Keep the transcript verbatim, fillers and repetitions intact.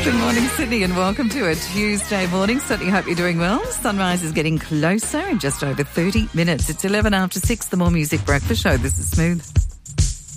Good morning, Sydney, and welcome to a Tuesday morning. Certainly hope you're doing well. Sunrise is getting closer in just over thirty minutes. It's eleven after six, the More Music Breakfast Show. This is Smooth.